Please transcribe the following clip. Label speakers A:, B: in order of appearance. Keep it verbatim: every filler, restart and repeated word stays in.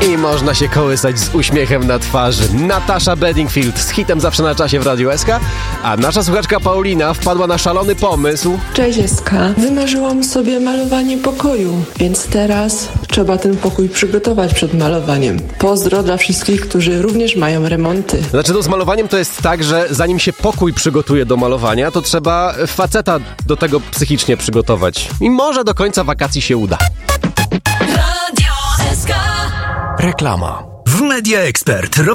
A: i można się kołysać z uśmiechem na twarzy. Natasza Bedingfield z hitem Zawsze na czasie w Radiu S K, a nasza słuchaczka Paulina wpadła na szalony pomysł.
B: Cześć S K, wymarzyłam sobie malowanie pokoju, więc teraz trzeba ten pokój przygotować przed malowaniem. Pozdro dla wszystkich, którzy również mają remonty.
A: Znaczy to z malowaniem to jest tak, że zanim się pokój przygotuje do malowania, to trzeba faceta do tego psychicznie przygotować. I może do końca wakacji się uda.
C: Radio S K.
D: Reklama. W Media Expert